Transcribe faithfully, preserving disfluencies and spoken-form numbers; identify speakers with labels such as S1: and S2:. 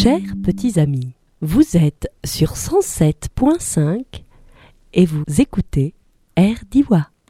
S1: Chers petits amis, vous êtes sur cent sept point cinq et vous écoutez Air d'Iwa.